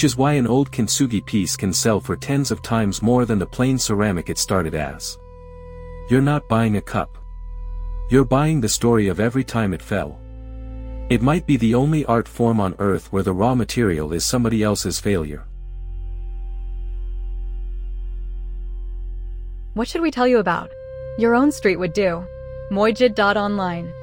Which is why an old kintsugi piece can sell for tens of times more than the plain ceramic it started as. You're not buying a cup. You're buying the story of every time it fell. It might be the only art form on earth where the raw material is somebody else's failure. What should we tell you about? Your own street would do. Moijid.online